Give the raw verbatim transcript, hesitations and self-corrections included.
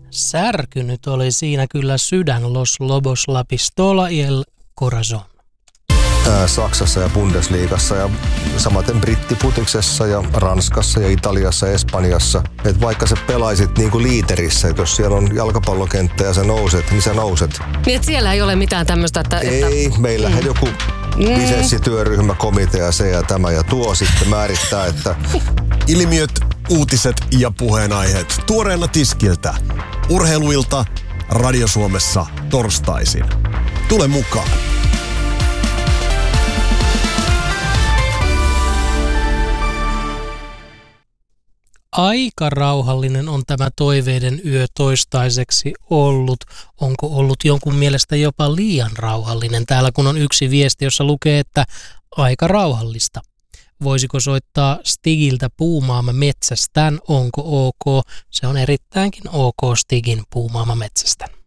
Särkynyt oli siinä kyllä sydän Los Lobos la Pistola y el Corazon. Saksassa ja Bundesliigassa ja samaten brittiputiksessa ja Ranskassa ja Italiassa ja Espanjassa. Et vaikka sä pelaisit niinku liiterissä, että jos siellä on jalkapallokenttä ja sä nouset, niin sä nouset. Niin et siellä ei ole mitään tämmöistä, että... Ei, että... meillähän mm. joku lisenssityöryhmä, komitea, se ja tämä ja tuo sitten määrittää, että... Ilmiöt, uutiset ja puheenaiheet tuoreena tiskiltä. Urheiluilta Radio Suomessa torstaisin. Tule mukaan. Aika rauhallinen on tämä toiveiden yö toistaiseksi ollut. Onko ollut jonkun mielestä jopa liian rauhallinen? Täällä kun on yksi viesti, jossa lukee, että aika rauhallista. Voisiko soittaa Stigiltä Puumaama metsästän? Onko ok? Se on erittäinkin ok Stigin Puumaama metsästän.